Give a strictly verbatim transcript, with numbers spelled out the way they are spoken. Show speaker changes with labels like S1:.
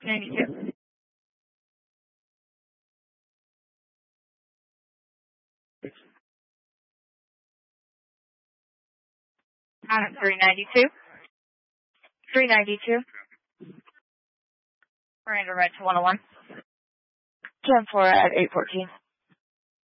S1: ninety-two. On three ninety-two. three ninety-two. Miranda Red to one oh one. ten four at eight fourteen.